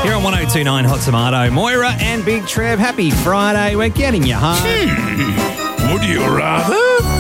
Here on 102.9 Hot Tomato, Moira and Big Trev. Happy Friday. We're getting you home. Would you rather?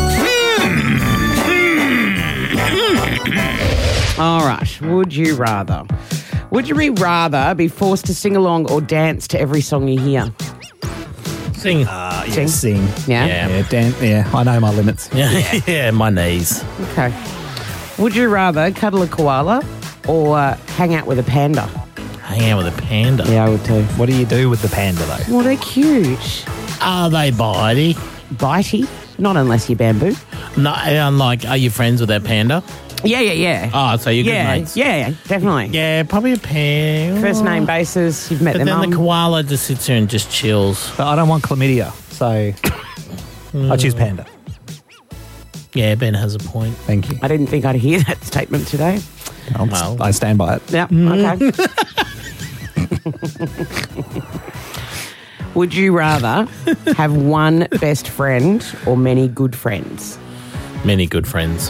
All right. Would you rather? Would you rather be forced to sing along or dance to every song you hear? Sing. Sing. Yeah? Yeah, I know my limits. Yeah, my knees. Okay. Would you rather cuddle a koala or hang out with a panda? Hang out with a panda. Yeah, I would too. What do you do with the panda, though? Well, they're cute. Are they bitey? Bitey? Not unless you're bamboo. No, are you friends with that panda? Yeah. Oh, so you're good mates? Yeah, definitely. Yeah, probably a panda. First name basis, you've met But their then mum. the koala just sits there and just chills. But I don't want chlamydia, so I choose panda. Yeah, Ben has a point. Thank you. I didn't think I'd hear that statement today. Well. I stand by it. Yeah, okay. Would you rather have one best friend or many good friends? Many good friends.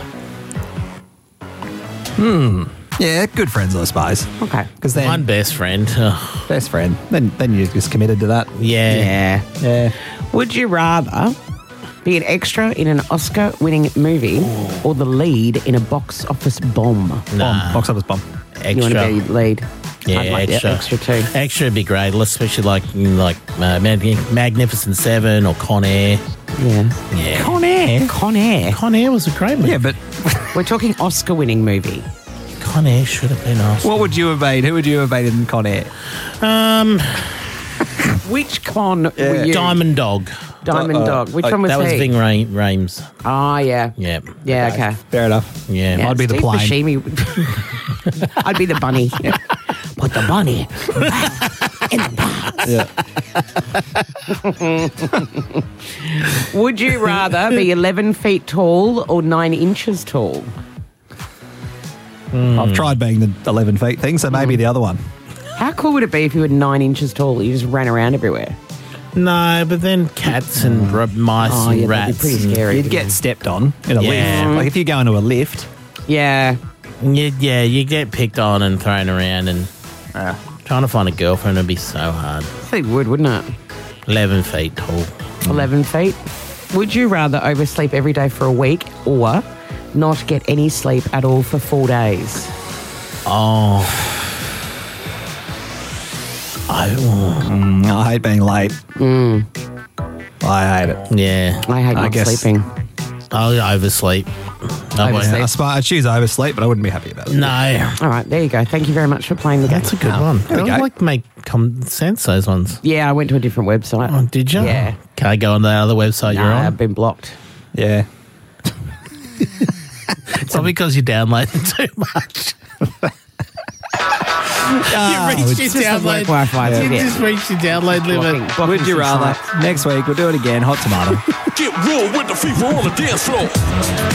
Yeah, good friends, I suppose. Okay. Because then, One best friend. Ugh. best friend, then you're just committed to that. Yeah. Yeah. Would you rather be an extra in an Oscar-winning movie or the lead in a box office bomb? Nah. Box office bomb. Extra. You want to be lead? Yeah, I'd like extra. extra too. Extra would be great, especially like Magnificent Seven or Con Air. Yeah. Yeah. Con Air. Con Air was a great movie. Yeah, but We're talking Oscar-winning movie. Con Air should have been awesome. what would you have made? Who would you have made in Con Air? Which con were you? Diamond Dog. Diamond Dog. Which one was That was he? Ving Rhames. Oh, yeah. Yeah. Yeah, okay. Fair enough. Yeah. Yeah, I'd be the Steve plane. Buscemi. I'd be the bunny. Yeah. Put the bunny in the box. Would you rather be 11 feet tall or 9 inches tall? I've tried being the 11 feet thing, so maybe the other one. How cool would it be if you were 9 inches tall? You just ran around everywhere. No, but then cats and mice Oh, and yeah, rats. that'd be pretty scary. You'd get stepped on in a Yeah. lift. Like if you go into a lift, Yeah. Yeah, you get picked on and thrown around, and trying to find a girlfriend would be so hard. It would, wouldn't it? 11 feet tall. 11 feet. Would you rather oversleep every day for a week or not get any sleep at all for 4 days? Oh. I hate being late. I hate it. Yeah. I hate not guess- sleeping. I'll oversleep. Oversleep. I choose oversleep, but I wouldn't be happy about it. No. All right, there you go. Thank you very much for playing the game. That's a good one. There we I go. like to make sense, those ones. Yeah, I went to a different website. Oh, did you? Yeah. Can I go on the other website you're Nah, on? I've been blocked. Yeah. It's not because you downloaded too much. You reached your download. Wi-Fi. You just reached your download limit. Blocking Would you some rather? sites. Next week, we'll do it again. Hot tomato. Get real with the fever on the dance floor.